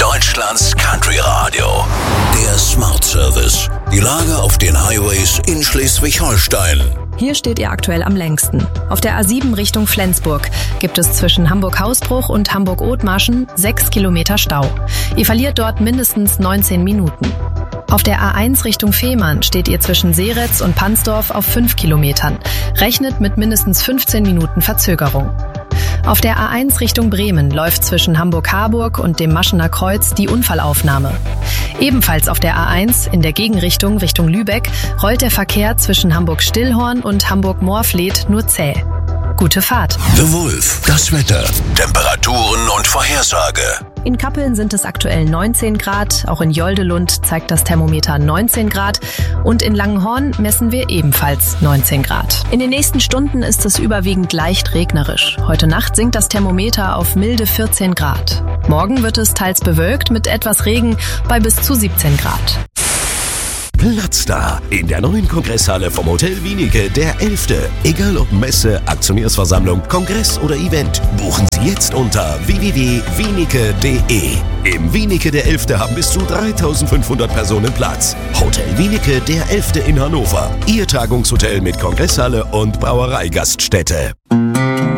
Deutschlands Country Radio. Der Smart Service. Die Lage auf den Highways in Schleswig-Holstein. Hier steht ihr aktuell am längsten. Auf der A7 Richtung Flensburg gibt es zwischen Hamburg-Hausbruch und Hamburg-Othmarschen 6 Kilometer Stau. Ihr verliert dort mindestens 19 Minuten. Auf der A1 Richtung Fehmarn steht ihr zwischen Seretz und Pansdorf auf 5 Kilometern. Rechnet mit mindestens 15 Minuten Verzögerung. Auf der A1 Richtung Bremen läuft zwischen Hamburg-Harburg und dem Maschener Kreuz die Unfallaufnahme. Ebenfalls auf der A1 in der Gegenrichtung Richtung Lübeck rollt der Verkehr zwischen Hamburg-Stillhorn und Hamburg-Moorfleet nur zäh. Gute Fahrt. The Wolf, das Wetter, Temperaturen und Vorhersage. In Kappeln sind es aktuell 19 Grad, auch in Joldelund zeigt das Thermometer 19 Grad und in Langenhorn messen wir ebenfalls 19 Grad. In den nächsten Stunden ist es überwiegend leicht regnerisch. Heute Nacht sinkt das Thermometer auf milde 14 Grad. Morgen wird es teils bewölkt mit etwas Regen bei bis zu 17 Grad. Platz da in der neuen Kongresshalle vom Hotel Wienicke, der 11. Egal ob Messe, Aktionärsversammlung, Kongress oder Event, buchen Sie jetzt unter www.wienicke.de. Im Wienicke der 11. haben bis zu 3.500 Personen Platz. Hotel Wienicke der 11. in Hannover. Ihr Tagungshotel mit Kongresshalle und Brauereigaststätte.